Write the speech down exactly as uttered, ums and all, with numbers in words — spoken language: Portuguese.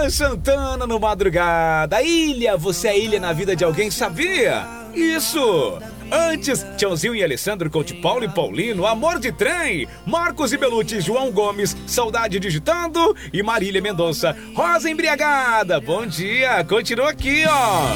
Luan Santana no Madrugada. Ilha, você é ilha na vida de alguém, sabia? Isso! Antes, Tchãozinho e Alessandro, Coach Paulo e Paulino, Amor de Trem, Marcos e Belucci, João Gomes, Saudade Digitando e Marília Mendonça, Rosa Embriagada. Bom dia, continua aqui, ó.